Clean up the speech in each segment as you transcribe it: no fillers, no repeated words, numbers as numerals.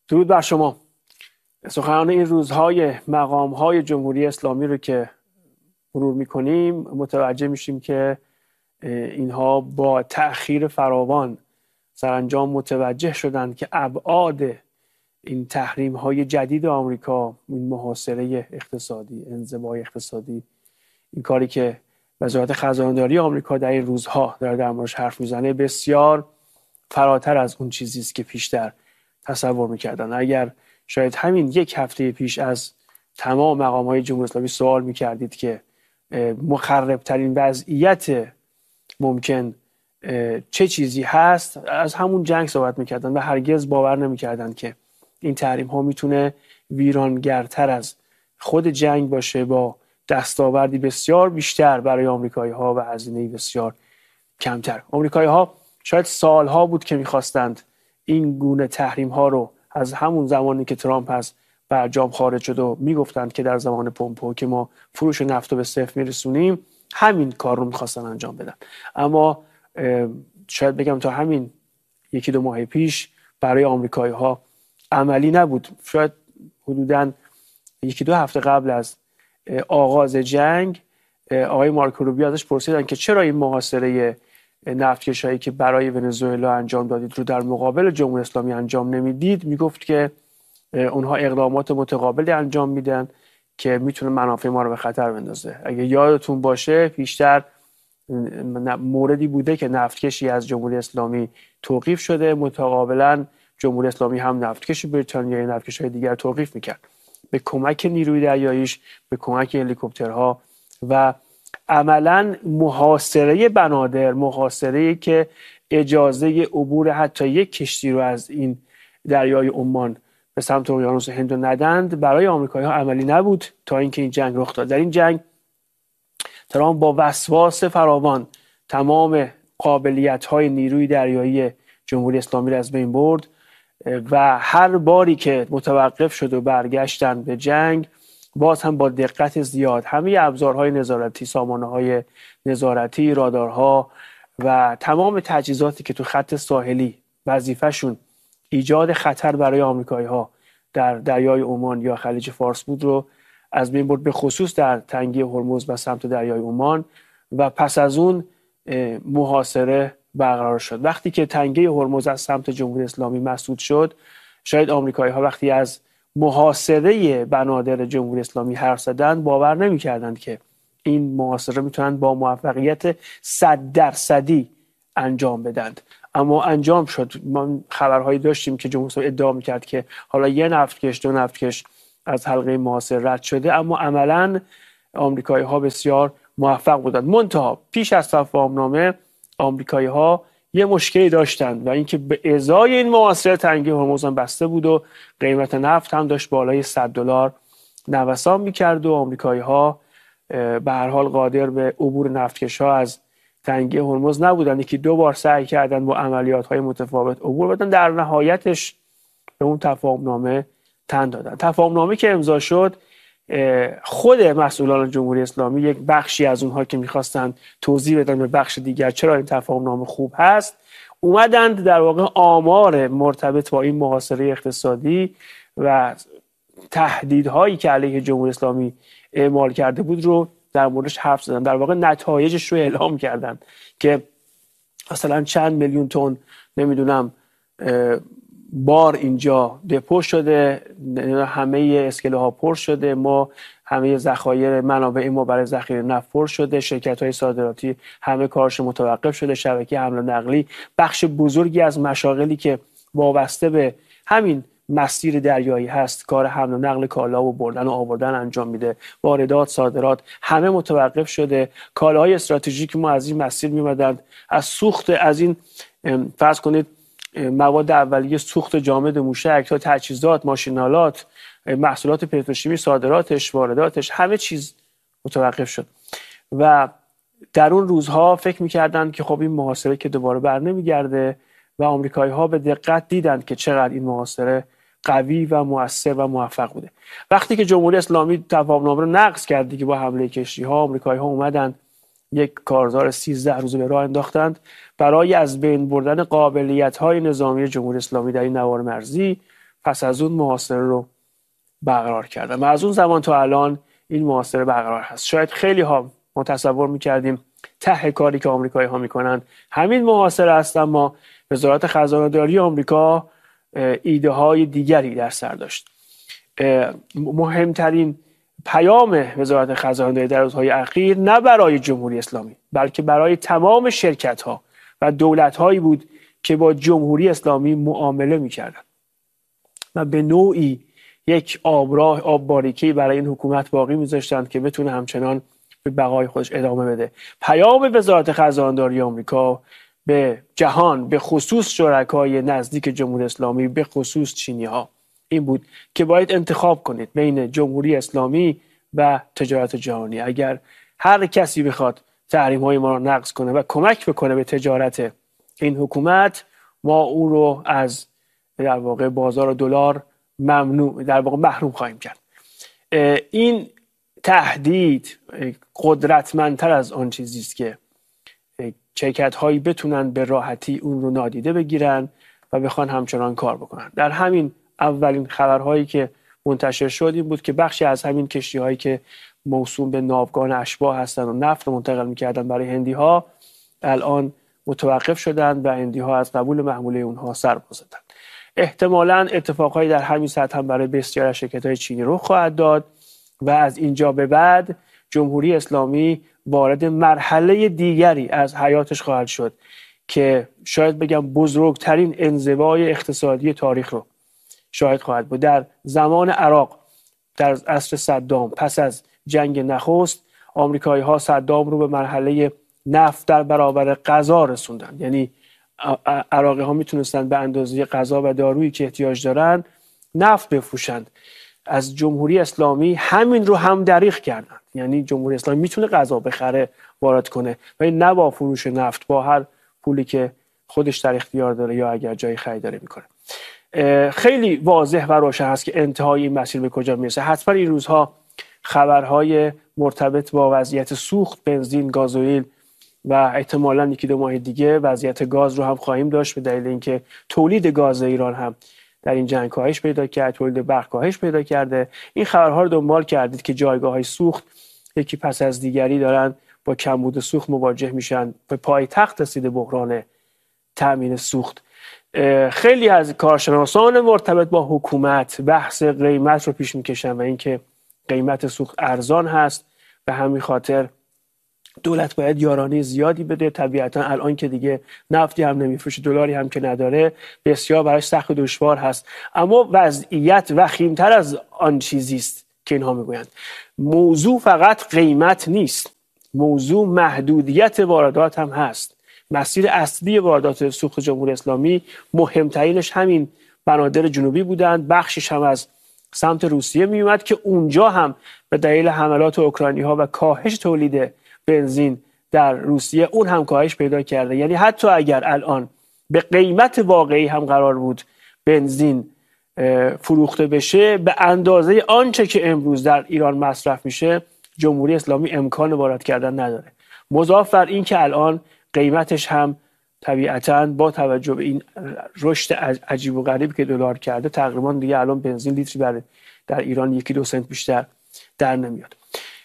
درود بر شما. سخنان این روزهای مقامهای جمهوری اسلامی رو که مرور میکنیم متوجه میشیم که اینها با تأخیر فراوان سرانجام متوجه شدند که ابعاد این تحریم های جدید آمریکا، این محاصره اقتصادی، انزوای اقتصادی، این کاری که وزارت خزانه‌داری آمریکا در این روزها داره در موردش حرف میزنه، بسیار فراتر از اون چیزی است که پیشتر تصور میکردن. اگر شاید همین یک هفته پیش از تمام مقام‌های جمهوری اسلامی سوال میکردید که مخربترین وضعیت ممکن چه چیزی هست، از همون جنگ صحبت میکردن و هرگز باور نمیکردن که این تحریم ها میتونه ویرانگرتر از خود جنگ باشه، با دستاوردی بسیار بیشتر برای آمریکایی ها و هزینه بسیار کمتر. آمریکایی ها شاید سالها بود که میخواستند این گونه تحریم ها رو از همون زمانی که ترامپ از برجام خارج شد و میگفتند که در زمان پومپئو که ما فروش نفت رو به صفر میرسونیم، همین کار رو میخواستن انجام بدن. اما شاید بگم تا همین یکی دو ماه پیش برای آمریکایی ها عملی نبود. شاید حدوداً یکی دو هفته قبل از آغاز جنگ آقای مارکو روبیو ازش پرسیدن که چرا این محاصره نفتکشایی که برای ونزوئلا انجام دادید رو در مقابل جمهوری اسلامی انجام نمیدید. میگفت که اونها اقدامات متقابلی انجام میدن که میتونه منافع ما رو به خطر بندازه. اگه یادتون باشه پیشتر موردی بوده که نفتکشی از جمهوری اسلامی توقیف شده، متقابلا جمهوری اسلامی هم نفتکش بریتانیایی، نفتکش‌های دیگر توقیف میکرد به کمک نیروی دریاییش، به کمک هلیکوپترها و عملا محاصره بنادر، محاصره که اجازه عبور حتی یک کشتی رو از این دریای عمان به سمت اقیانوس هند ندند، برای آمریکایی‌ها عملی نبود تا اینکه این جنگ رخ داد. در این جنگ ترامپ با وسواس فراوان تمام قابلیت‌های نیروی دریایی جمهوری اسلامی را از بین برد و هر باری که متوقف شد و برگشتن به جنگ، باز هم با دقت زیاد همه ابزارهای نظارتی، سامانه‌های نظارتی، رادارها و تمام تجهیزاتی که تو خط ساحلی وظیفه‌شون ایجاد خطر برای آمریکایی‌ها در دریای عمان یا خلیج فارس بود رو از بین برد، به خصوص در تنگه هرمز و سمت دریای عمان. و پس از اون محاصره برقرار شد. وقتی که تنگه هرمز از سمت جمهوری اسلامی مسدود شد، شاید آمریکایی‌ها وقتی از محاصره بنادر جمهوری اسلامی حرف زدند باور نمی‌کردند که این محاصره میتونن با موفقیت 100% انجام بدند. اما انجام شد. ما خبرهایی داشتیم که جمهوری اسلامی ادعا می‌کرد که حالا یه نفتکش، دو نفتکش از حلقه محاصره رد شده، اما عملاً آمریکایی‌ها بسیار موفق بودند. منتها پیش از تفاهم‌نامه آمریکایی‌ها یه مشکلی داشتند و اینکه به ازای این محاصره تنگه هرمز هم بسته بود و قیمت نفت هم داشت بالای $100 نوسان می‌کرد و آمریکایی‌ها به هر حال قادر به عبور نفتکش‌ها از تنگه هرمز نبودند. یکی دو بار سعی کردند با عملیات‌های متفاوت عبور بدن، در نهایتش به اون تفاهم‌نامه تن دادن. تفاهم‌نامه که امضا شد، خود مسئولان جمهوری اسلامی، یک بخشی از اونها که میخواستند توضیح بدن به بخش دیگر چرا این تفاهم‌نامه خوب هست، اومدند در واقع آمار مرتبط با این محاصره اقتصادی و تهدیدهایی که علیه جمهوری اسلامی اعمال کرده بود رو در موردش حرف زدن. در واقع نتایجش رو اعلام کردن که مثلا چند میلیون تن نمیدونم بار اینجا دپو شده، همه اسکله ها پر شده، ما همه ذخایر منابع ما برای ذخیره نفت پر شده، شرکت های صادراتی همه کارش متوقف شده، شبکه حمل و نقلی، بخش بزرگی از مشاغلی که وابسته به همین مسیر دریایی هست کار حمل و نقل کالا و بردن و آوردن انجام میده، واردات، صادرات همه متوقف شده. کالاهای استراتژیک ما از این مسیر میمدند، از سوخت، از این فرض کنید مواد اولیه، سوخت جامد موشک تا تجهیزات، ماشینالات، محصولات پتروشیمی، صادراتش، وارداتش، همه چیز متوقف شد. و در اون روزها فکر می‌کردند که خب این محاصره که دوباره بر نمیگرده و آمریکایی‌ها به دقت دیدند که چقدر این محاصره قوی و مؤثر و موفق بوده. وقتی که جمهوری اسلامی تفاهم‌نامه رو نقض کرد دیگه با حمله کشتی‌ها، آمریکایی‌ها اومدن یک کارزار 13 روزه به راه انداختند برای از بین بردن قابلیت‌های نظامی جمهوری اسلامی در این نوار مرزی. پس از اون محاصره رو برقرار کردن و از اون زمان تا الان این محاصره برقرار هست. شاید خیلی ها ما تصور میکردیم ته کاری که آمریکایی ها میکنن همین محاصره است، اما وزارت خزانه داری آمریکا ایده های دیگری در سر داشت. مهمترین پیام وزارت خزانه داری در روزهای اخیر نه برای جمهوری اسلامی بلکه برای تمام شرکت ها و دولت هایی بود که با جمهوری اسلامی معامله میکردن و به نوعی یک آبراه آب باریکی برای این حکومت باقی میذاشتند که بتونه همچنان به بقای خودش ادامه بده. پیام وزارت خزانه داری آمریکا به جهان، به خصوص شرکای نزدیک جمهوری اسلامی، به خصوص چینی ها، این بود که باید انتخاب کنید بین جمهوری اسلامی و تجارت جهانی. اگر هر کسی بخواد تحریم های ما رو نقض کنه و کمک بکنه به تجارت این حکومت، ما او رو از در واقع بازار دلار ممنوع در واقع محروم خواهیم کرد. این تهدید قدرتمندتر از آن چیزی است که شرکت هایی بتونن به راحتی اون رو نادیده بگیرن و بخوان همچنان کار بکنن. در همین اولین خبرهایی که منتشر شد این بود که بخشی از همین کشتی هایی که موسوم به ناوگان اشباح هستن و نفت منتقل میکردن برای هندی ها الان متوقف شدن و هندی ها از قبول محموله اونها سر بزدن. احتمالاً اتفاقایی در همین سطح هم برای بسیاری از شرکت‌های چینی رخ خواهد داد و از اینجا به بعد جمهوری اسلامی وارد مرحله دیگری از حیاتش خواهد شد که شاید بگم بزرگترین انزوای اقتصادی تاریخ رو شاهد خواهد بود. در زمان عراق در عصر صدام پس از جنگ نخست آمریکایی‌ها صدام رو به مرحله نفت در برابر غذا رسوندن، یعنی عراقی ها میتونستن به اندازه غذا و دارویی که احتیاج دارن نفت بفروشند. از جمهوری اسلامی همین رو هم دریغ کردن، یعنی جمهوری اسلامی میتونه غذا بخره وارد کنه ولی نه با فروش نفت، با هر پولی که خودش در اختیار داره یا اگر جای خریداری میکنه. خیلی واضح و روشن هست که انتهای این مسیر به کجا میرسه. حتما این روزها خبرهای مرتبط با وضعیت سوخت بنزین، گازوئیل و احتمالاً یکی دو ماه دیگه وضعیت گاز رو هم خواهیم داشت، به دلیل اینکه تولید گاز ایران هم در این جنگ کاهش پیدا کرد، تولید برق کاهش پیدا کرده. این خبرها رو دنبال کردید که جایگاه‌های سوخت یکی پس از دیگری دارن با کمبود سوخت مواجه میشن. به پایتخت رسیده بحران تامین سوخت. خیلی از کارشناسان مرتبط با حکومت بحث قیمت رو پیش میکشن و اینکه قیمت سوخت ارزان هست، به همین خاطر دولت باید یارانه زیادی بده. طبیعتا الان که دیگه نفتی هم نمیفروشه، دلاری هم که نداره، بسیار براش سخت و دشوار هست. اما وضعیت وخیمتر از آن چیزی است که اینها میگویند. موضوع فقط قیمت نیست، موضوع محدودیت واردات هم هست. مسیر اصلی واردات سوخت جمهوری اسلامی مهمترینش همین بنادر جنوبی بودند، بخشش هم از سمت روسیه می اومد که اونجا هم به دلیل حملات اوکراینی ها و کاهش تولید بنزین در روسیه اون هم کاهش پیدا کرده. یعنی حتی اگر الان به قیمت واقعی هم قرار بود بنزین فروخته بشه، به اندازه آنچه که امروز در ایران مصرف میشه جمهوری اسلامی امکان وارد کردن نداره. مضاف بر این که الان قیمتش هم طبیعتاً با توجه به این رشد عجیب و غریب که دلار کرده تقریبا دیگه الان بنزین لیتری در ایران 1-2 سنت بیشتر در نمیاد.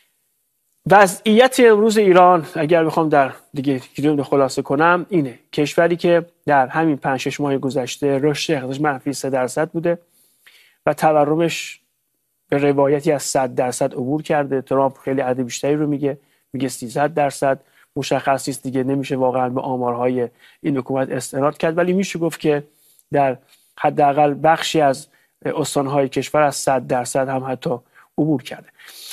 وضعیت امروز ایران اگر بخوام در دیگه خلاصه کنم اینه: کشوری که در همین 5-6 ماه گذشته رشد اقتصادش منفی 3% بوده و تورمش به روایتی از 100% عبور کرده. ترامپ خیلی عدد بیشتری رو میگه 300%. مشخص نیست دیگه، نمیشه واقعا به آمارهای این حکومت استناد کرد، ولی میشه گفت که در حداقل بخشی از استانهای کشور از 100% هم حتی عبور کرده.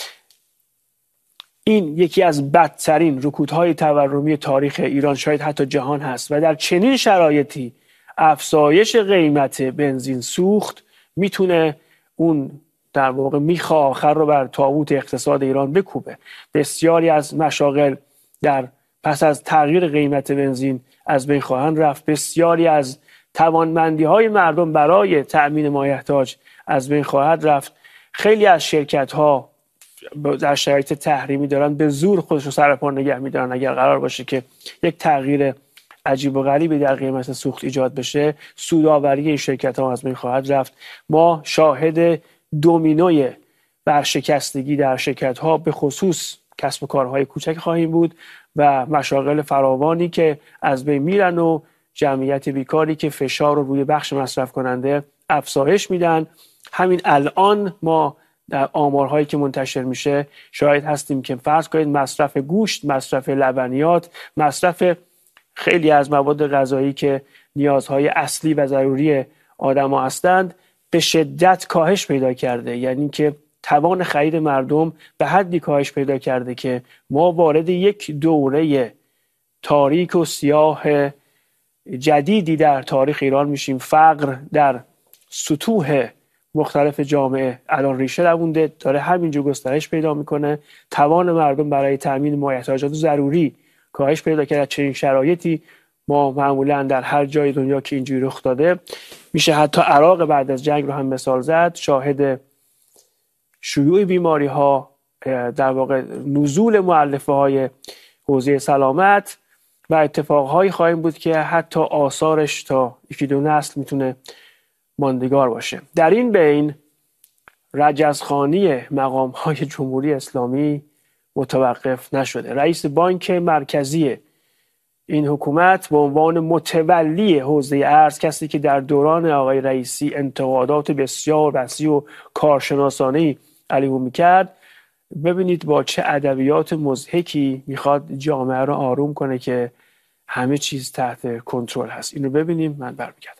این یکی از بدترین رکودهای تورمی تاریخ ایران، شاید حتی جهان هست و در چنین شرایطی افزایش قیمت بنزین سوخت میتونه اون در واقع میخ آخر رو بر تابوت اقتصاد ایران بکوبه. بسیاری از مشاغل در پس از تغییر قیمت بنزین از بین خواهند رفت. بسیاری از توانمندی های مردم برای تأمین مایحتاج از بین خواهد رفت. خیلی از شرکت ها در شرایط تحریمی دارن به زور خودشون سر پا نگه میدارن. اگر قرار باشه که یک تغییر عجیب و غریبی در قیمت سوخت ایجاد بشه، سودآوری این شرکت ها از بین خواهد رفت. ما شاهد دومینوی برشکستگی در شرکت ها به خصوص کسب و کارهای کوچک خواهیم بود و مشاغل فراوانی که از بین میرن و جمعیت بیکاری که فشار رو روی بخش مصرف کننده افزایش میدن. همین الان ما در آمارهایی که منتشر میشه شاهد هستیم که فرض کنید مصرف گوشت، مصرف لبنیات، مصرف خیلی از مواد غذایی که نیازهای اصلی و ضروری آدم‌ها هستند به شدت کاهش پیدا کرده. یعنی که توان خرید مردم به حدی کاهش پیدا کرده که ما وارد یک دوره تاریک و سیاه جدیدی در تاریخ ایران میشیم. فقر در سطوح مختلف جامعه الان ریشه دوونده، داره همینجور گسترش پیدا میکنه. توان مردم برای تامین احتیاجات ضروری کاهش پیدا کرده. چنین شرایطی ما معمولا در هر جای دنیا که اینجوری رخ داده میشه حتی عراق بعد از جنگ رو هم مثال زد، شاهد شیوع بیماری ها، در واقع نزول مؤلفه های حوزه سلامت و اتفاقهایی خواهیم بود که حتی آثارش تا یکی دو نسل میتونه ماندگار باشه. در این بین رجزخوانی مقام های جمهوری اسلامی متوقف نشده. رئیس بانک مرکزی این حکومت به عنوان متولی حوزه ارز، کسی که در دوران آقای رئیسی انتقادات بسیار وسیع و کارشناسانه‌ای علیه او میکرد، ببینید با چه ادبیات مضحکی میخواد جامعه رو آروم کنه که همه چیز تحت کنترل هست. اینو ببینیم، من برمیگردم.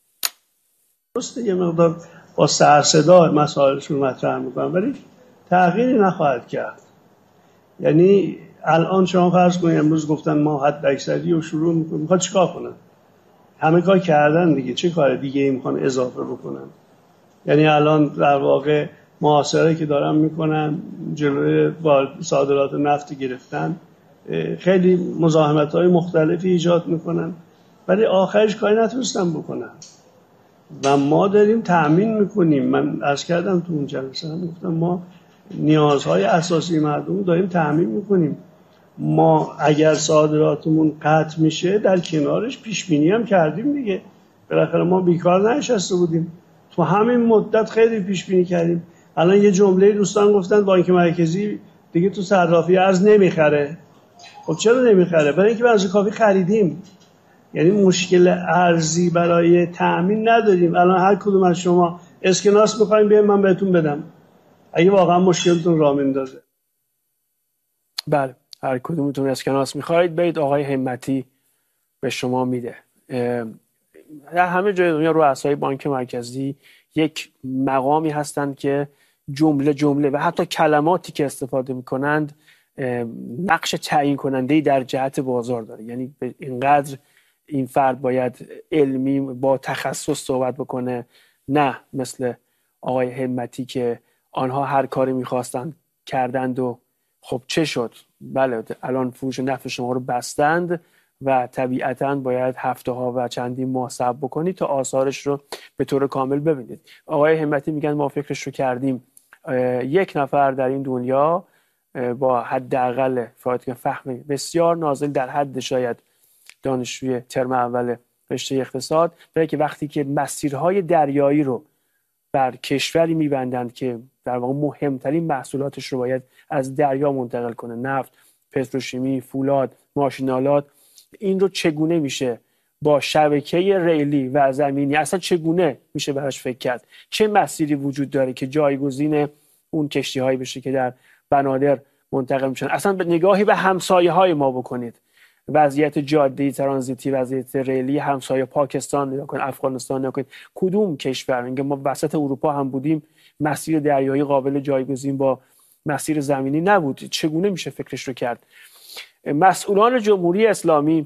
درسته یه مقدار با سر صدا مسائلشون مطرح میکنن ولی تغییری نخواهد کرد. یعنی الان شما فرض کنید امروز گفتن ما حد اکثری رو شروع میکنیم، میخواد چیکار کنن؟ همه کار کردن دیگه، چه کار دیگه ای میخوان اضافه بکنن؟ یعنی الان در واقع محاصره که دارن میکنن جلوی صادرات نفت گرفتن، خیلی مزاحمت‌های مختلفی ایجاد میکنن ولی آخرش کاری نتونستن بکنن و ما داریم تأمین میکنیم. من عرض کردم تو اون جلسه هم گفتم ما نیازهای اساسی مردم داریم تأمین میکنیم. ما اگر صادراتمون قطع میشه در کنارش پیش بینی هم کردیم دیگه، بالاخره ما بیکار ننشسته بودیم، تو همین مدت خیلی پیش بینی کردیم. الان یه جمله دوستان گفتن بانک مرکزی دیگه تو صرافی ارز نمیخره. خب چرا نمیخره؟ برای اینکه از کافی خریدیم. یعنی مشکل ارزی برای تأمین نداریم. الان هر کدوم از شما اسکناس می‌خواید بیاین من بهتون بدم اگه واقعا مشکلتون راه میندازه. بله، هر کدومتون اسکناس می‌خواید برید آقای همتی به شما میده. در همه جای دنیا رؤسای بانک مرکزی یک مقامی هستند که جمله و حتی کلماتی که استفاده می‌کنند نقش تعیین کننده‌ای در جهت بازار داره. یعنی اینقدر این فرد باید علمی با تخصص صحبت بکنه، نه مثل آقای همتی که آنها هر کاری میخواستند کردند و خب چه شد؟ بله الان فروش نفت شما رو بستند و طبیعتاً باید هفته ها و چندین ماه صبر بکنید تا آثارش رو به طور کامل ببینید. آقای همتی میگن ما فکرش رو کردیم. یک نفر در این دنیا با حداقل فهم بسیار نازل در حد شاید دانشجوی ترم اول رشته اقتصاد، برای که وقتی که مسیرهای دریایی رو بر کشوری میبندند که در واقع مهمترین محصولاتش رو باید از دریا منتقل کنه، نفت، پتروشیمی، فولاد، ماشینالات، این رو چگونه میشه با شبکه ریلی و زمینی اصلا چگونه میشه براش فکر کرد؟ چه مسیری وجود داره که جایگزین اون کشتی هایی بشه که در بنادر منتقل میشن؟ اصلا به نگاهی به همسایه های ما بکنید، وضعیت جاده ترانزیتی، وضعیت ریلی همسایه پاکستان نگاه کنید، افغانستان نگاه کنید، کدوم کشور اینکه ما وسط اروپا هم بودیم مسیر دریایی قابل جایگزین با مسیر زمینی نبود؟ چگونه میشه فکرش رو کرد؟ مسئولان جمهوری اسلامی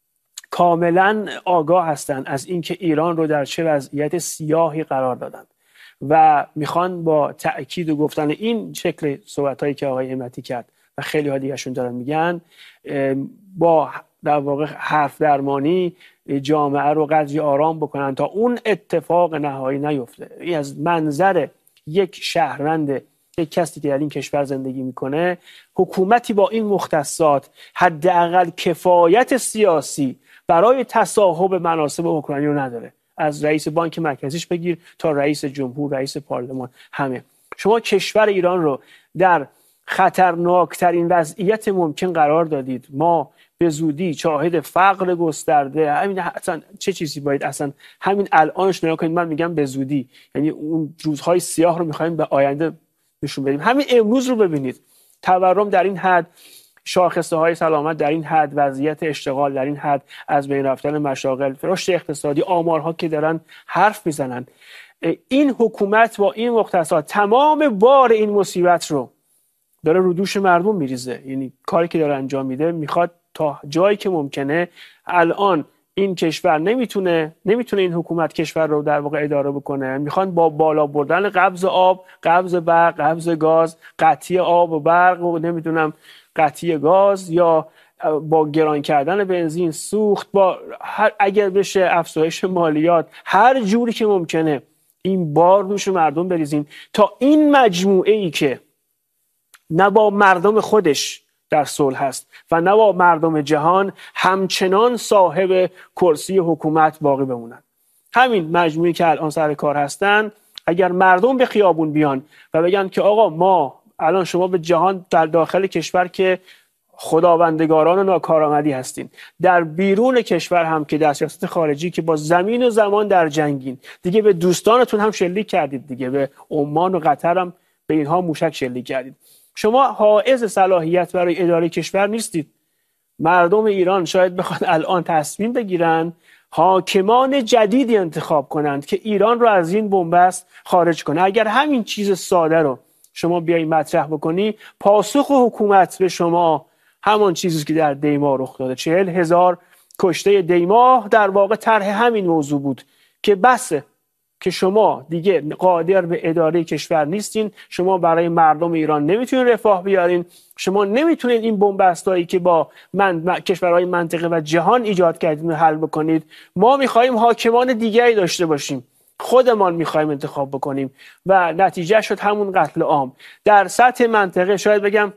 کاملا آگاه هستند از اینکه ایران رو در چه وضعیت سیاهی قرار دادند و میخوان با تأکید و گفتن این شکل صحبتایی که آقای همتی کرد و خیلی ها دیگه‌شون دارن میگن با در واقع حرف درمانی جامعه رو قدری آرام بکنن تا اون اتفاق نهایی نیفته. این از منظر یک شهروند، یک کسی که در این کشور زندگی میکنه، حکومتی با این مختصات حداقل کفایت سیاسی برای تصاحب مناصب حکمرانی رو نداره. از رئیس بانک مرکزیش بگیر تا رئیس جمهور، رئیس پارلمان، همه. شما کشور ایران رو در خطرناکترین وضعیت ممکن قرار دادید. ما به زودی شاهد فقر گسترده، همین اصلا چه چیزی باید اصلا همین الانش نگاه کنید. من میگم به زودی، یعنی اون روزهای سیاه رو میخوایم به آینده نشون بدیم. همین امروز رو ببینید، تورم در این حد، شاخصه های سلامت در این حد، وضعیت اشتغال در این حد، از بین رفتن مشاغل، رشد اقتصادی، آمارها که دارن حرف میزنن. این حکومت با این مختصات تمام بار این مصیبت رو داره رو دوش مردم میریزه. یعنی کاری که داره انجام میده، میخواد تا جایی که ممکنه الان این کشور نمیتونه این حکومت کشور رو در واقع اداره بکنه. میخوان با بالا بردن قبض آب، قبض برق، قبض گاز، قطعی آب و برق و نمیدونم قطعی گاز، یا با گران کردن بنزین، سوخت، با اگر بشه افزایش مالیات، هر جوری که ممکنه این بار دوش مردم بریزین تا این مجموعه ای که نه با مردم خودش در صلح هست و نه با مردم جهان همچنان صاحب کرسی حکومت باقی بمونن. همین مجموعی که الان سر کار هستن، اگر مردم به خیابون بیان و بگن که آقا ما الان شما به جهان در داخل کشور که خداوندگاران و ناکارآمدی هستین، در بیرون کشور هم که در سیاست خارجی که با زمین و زمان در جنگین، دیگه به دوستانتون هم شلیک کردید، دیگه به عمان و قطر هم به اینها موشک شلیک کردید. شما حائز صلاحیت برای اداره کشور نیستید. مردم ایران شاید بخوان الان تصمیم بگیرن حاکمان جدیدی انتخاب کنند که ایران رو از این بنبست خارج کنه. اگر همین چیز ساده رو شما بیایی مطرح بکنی، پاسخ حکومت به شما همان چیزی که در دیماه رخ داده. 40,000 کشته دیماه در واقع طرح همین موضوع بود که بسه که شما دیگه قادر به اداره کشور نیستین، شما برای مردم ایران نمیتونین رفاه بیارین، شما نمیتونین این بنبستایی که با کشورهای منطقه و جهان ایجاد کردین رو حل بکنید. ما میخوایم حاکمان دیگری داشته باشیم، خودمان میخوایم انتخاب بکنیم و نتیجه شد همون قتل عام در سطح منطقه. شاید بگم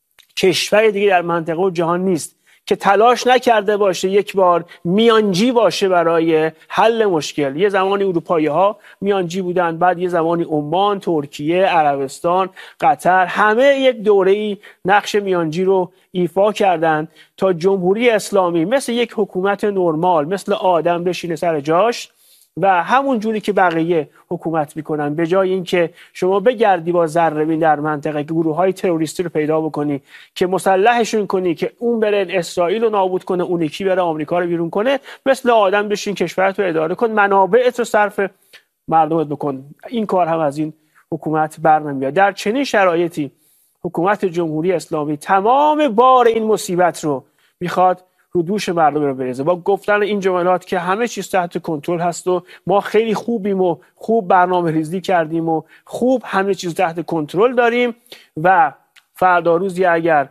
کشور دیگه در منطقه و جهان نیست که تلاش نکرده باشه یک بار میانجی باشه برای حل مشکل. یه زمانی اروپایی ها میانجی بودن، بعد یه زمانی عمان، ترکیه، عربستان، قطر، همه یک دوره‌ای نقش میانجی رو ایفا کردن تا جمهوری اسلامی مثل یک حکومت نرمال، مثل آدم بشینه سر جاش و همون جوری که بقیه حکومت میکنن، به جای اینکه شما بگردی با ذره‌بین در منطقه گروه‌های تروریستی رو پیدا بکنی که مسلحشون کنی که اون بره اسرائیل رو نابود کنه، اون یکی بره آمریکا رو بیرون کنه، مثل آدم بشین کشورت رو اداره کن، منابعت رو صرف مردمت بکن. این کار هم از این حکومت بر نمیاد. در چنین شرایطی حکومت جمهوری اسلامی تمام بار این مصیبت رو میخواد رو دوش مردم رو بریزه با گفتن این جملات که همه چیز تحت کنترل هست و ما خیلی خوبیم و خوب برنامه ریزی کردیم و خوب همه چیز تحت کنترل داریم و فردا روزی اگر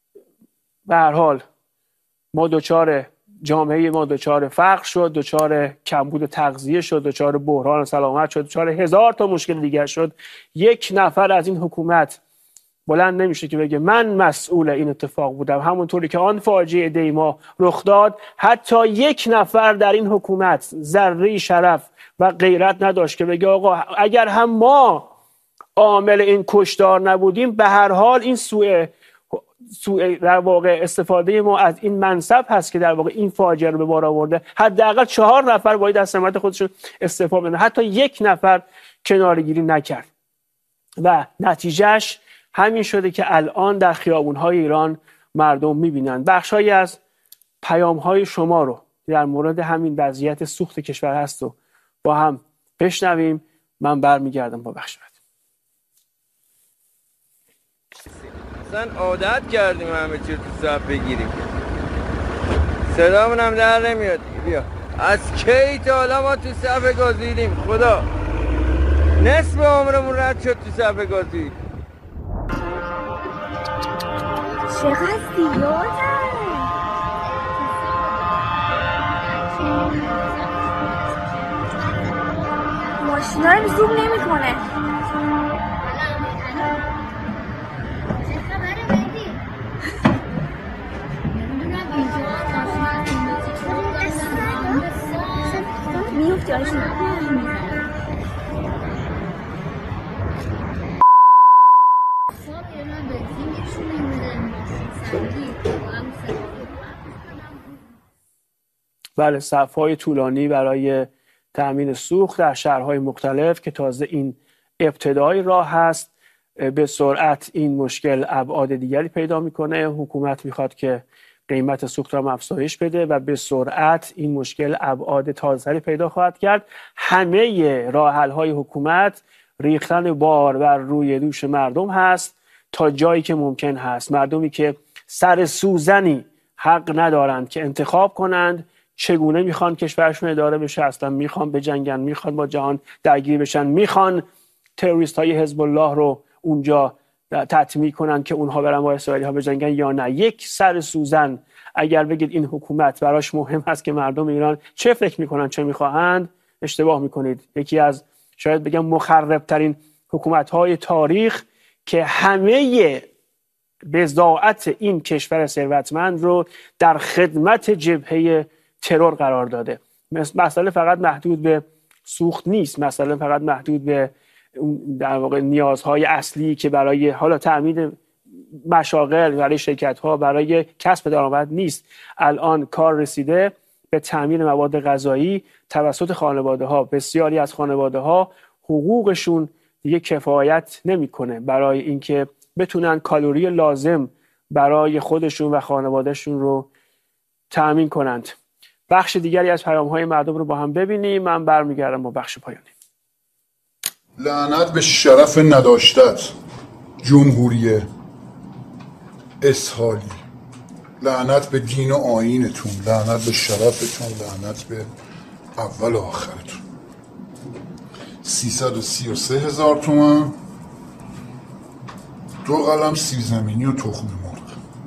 به هر حال ما دچار جامعه ما دچار فقر شد، دچار کمبود تغذیه شد، دچار بحران سلامت شد، دچار 1000 تا مشکل دیگر شد، یک نفر از این حکومت بلند نمیشه که بگه من مسئول این اتفاق بودم. همونطوری که آن فاجعه دیما رخ داد، حتی یک نفر در این حکومت ذره شرف و غیرت نداشت که بگه آقا اگر هم ما عامل این کشتار نبودیم، به هر حال این سوء در واقع استفاده ما از این منصب هست که در واقع این فاجعه رو به بار آورده. حداقل 4 نفر باید از سمت خودشون استعفا بدن. حتی یک نفر کناره‌گیری نکرد و نتیجهش همین شده که الان در خیابون‌های ایران مردم می‌بینن. بخشایی از پیام‌های شما رو در مورد همین وضعیت سوخت کشور هست و با هم بشنویم. من برمیگردم با بخش بعد. اصلا عادت کردیم همه چی تو صف بگیریم، صدامون هم در نمیاد. بیا از کی تا حالا ما تو صف گازیدیم؟ خدا نصف عمرمون رد شد تو صف گازی. چقدر زیاده. ماشینا رو زوم نمی کنه. بله، صف‌های طولانی برای تأمین سوخت در شهرهای مختلف که تازه این ابتدای راه هست. به سرعت این مشکل ابعاد دیگری پیدا میکنه. حکومت میخواد که قیمت سوخت را افزایش بده و به سرعت این مشکل ابعاد تازه‌تری پیدا خواهد کرد. همه راه حل‌های حکومت ریختن بار بر روی دوش مردم هست تا جایی که ممکن هست. مردمی که سر سوزنی حق ندارند که انتخاب کنند چگونه میخوان کشورشون اداره بشه، اصلا میخوان بجنگن، میخوان با جهان درگیر بشن، میخوان تروریست های حزب الله رو اونجا تطمیع کنن که اونها برن با اسرائیلی ها بجنگن یا نه. یک سر سوزن اگر بگید این حکومت براش مهم هست که مردم ایران چه فکر میکنن چه میخواهند، اشتباه میکنید. یکی از شاید بگم مخربترین حکومت های تاریخ که همه بضاعت این کشور ثروتمند رو در خدمت جبهه ترور قرار داده. مسئله فقط محدود به سوخت نیست، مسئله فقط محدود به در واقع نیازهای اصلی که برای حالا تأمین مشاغل، برای شرکت‌ها، برای کسب درآمد نیست. الان کار رسیده به تأمین مواد غذایی توسط خانواده‌ها. بسیاری از خانواده‌ها حقوقشون دیگه کفایت نمی‌کنه برای اینکه بتونن کالری لازم برای خودشون و خانوادهشون رو تأمین کنند. بخش دیگری از پیام‌های مردم رو با هم ببینیم. من برمیگردم با بخش پایانی. لعنت به شرف نداشتت جمهوری اسحالی، لعنت به دین و آیینتون، لعنت به شرفتون، لعنت به اول و آخرتون. 333,000 تومان، 2 قلم سیب زمینی و تخم مرغ،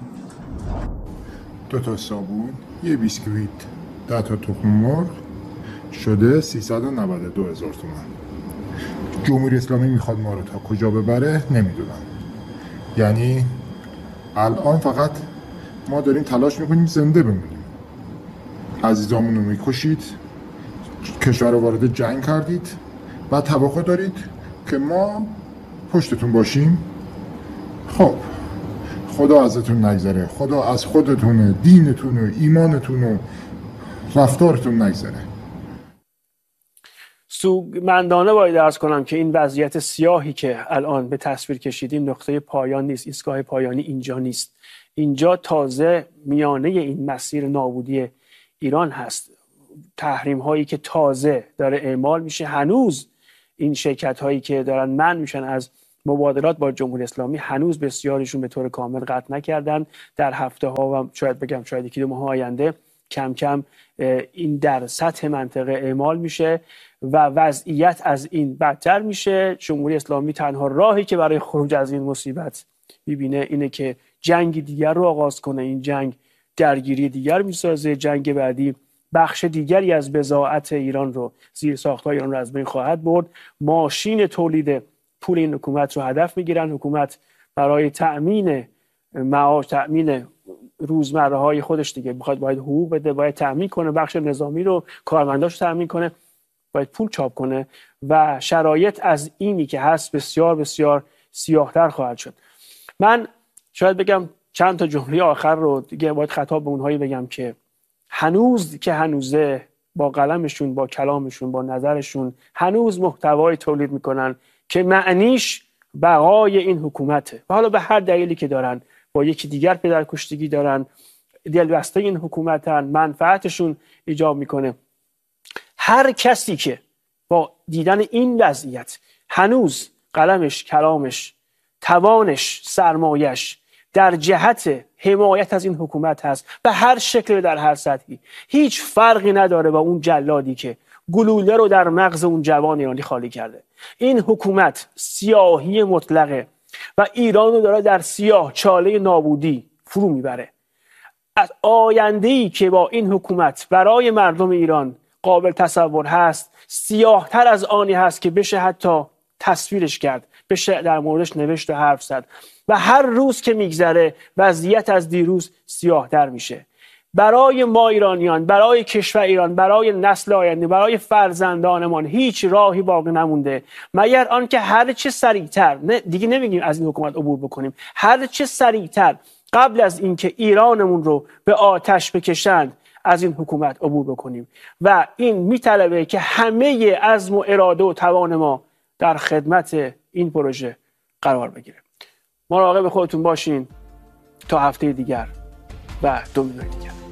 2 تا صابون، 1 بیسکویت، 10 تا تخم مرغ، شده 392,000 تومان. جمهوری اسلامی میخواد ما رو تا کجا ببره نمیدونم. یعنی الان فقط ما داریم تلاش میکنیم زنده بمونیم. عزیزامون رو میکشید، کشور رو وارد جنگ کردید و توقع دارید که ما پشتتون باشیم. خب خدا ازتون نگذره، خدا از خودتون، دینتون و ایمانتون و رفتارتون نگذره. سوگمندانه باید عرض کنم که این وضعیت سیاهی که الان به تصویر کشیدیم نقطه پایان نیست، ایستگاه پایانی اینجا نیست. اینجا تازه میانه این مسیر نابودی ایران هست. تحریم هایی که تازه داره اعمال میشه. هنوز این شرکت هایی که دارن منع میشن از مبادلات با جمهوری اسلامی هنوز بسیارشون به طور کامل قطع نکردن. در هفته ها و شاید بگم شاید 1-2 ماه آینده کم کم این در سطح منطقه اعمال میشه و وضعیت از این بدتر میشه. جمهوری اسلامی تنها راهی که برای خروج از این مصیبت میبینه اینه که جنگ دیگر رو آغاز کنه. این جنگ درگیری دیگر میسازه. جنگ بعدی بخش دیگری از بضاعت ایران رو، زیر ساخت‌های ایران رو از بین خواهد برد. ماشین تولید پول این حکومت رو هدف میگیرن. حکومت برای تأمین معاش، تأمین روزمره‌های خودش دیگه باید حقوق بده، باید تأمین کنه، بخش نظامی رو، کارمنداش رو تأمین کنه، باید پول چاپ کنه و شرایط از اینی که هست بسیار بسیار سیاه‌تر خواهد شد. من شاید بگم چند تا جمله آخر رو دیگه باید خطاب به اونهایی بگم که هنوز که هنوزه با قلمشون، با کلامشون، با نظرشون هنوز محتوای تولید میکنن که معنیش بقای این حکومته و حالا به هر دلیلی که دارن با یکی دیگر پدرکشتگی دارن، دلبسته این حکومتن، منفعتشون ایجاب میکنه. هر کسی که با دیدن این وضعیت هنوز قلمش، کلامش، توانش، سرمایش در جهت حمایت از این حکومت هست به هر شکل، در هر سطحی، هیچ فرقی نداره با اون جلادی که گلوله رو در مغز اون جوان ایرانی خالی کرده. این حکومت سیاهی مطلقه و ایران رو داره در سیاه چاله نابودی فرو میبره. از آینده‌ای که با این حکومت برای مردم ایران قابل تصور هست، سیاهتر از آنی هست که بشه حتی تصویرش کرد، بشه در موردش نوشت و حرف زد و هر روز که میگذره وضعیت از دیروز سیاهتر میشه. برای ما ایرانیان، برای کشور ایران، برای نسل آینده، برای فرزندانمان هیچ راهی باقی نمونده مگر آنکه هر چه سریعتر، دیگه نمیگیم از این حکومت عبور بکنیم، هر چه سریعتر قبل از اینکه ایرانمون رو به آتش بکشند از این حکومت عبور بکنیم. و این میطلبه که همه عزم و اراده و توان ما در خدمت این پروژه قرار بگیره. مراقب خودتون باشین تا هفته دیگر و دومینوی دیگر.